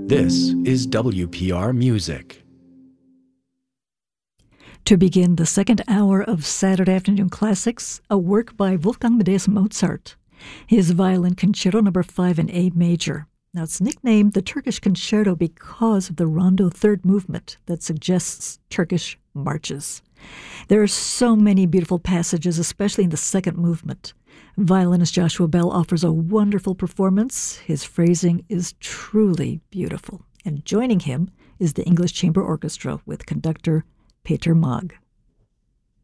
This is WPR Music. To begin the second hour of Saturday Afternoon Classics, a work by Wolfgang Amadeus Mozart. His Violin Concerto No. 5 in A major. Now, it's nicknamed the Turkish Concerto because of the rondo third movement that suggests Turkish marches. There are so many beautiful passages, especially in the second movement. Violinist Joshua Bell offers a wonderful performance. His phrasing is truly beautiful. And joining him is the English Chamber Orchestra with conductor Peter Maag.